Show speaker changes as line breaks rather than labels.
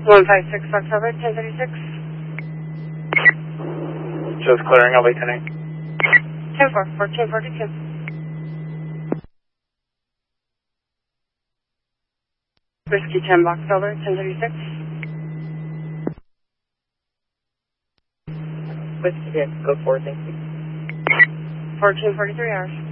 156 October, 1036.
Just clearing, I'll be turning.
10-4, 1442. Whiskey 10 Box Elder, 1036.
Whiskey 10, go forward, thank you.
1443 hours.